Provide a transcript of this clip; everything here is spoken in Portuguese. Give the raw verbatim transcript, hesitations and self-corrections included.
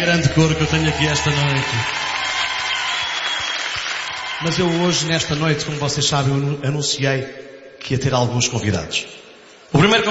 grande cor que eu tenho aqui esta noite. Mas eu hoje, nesta noite, como vocês sabem, eu anunciei que ia ter alguns convidados. O primeiro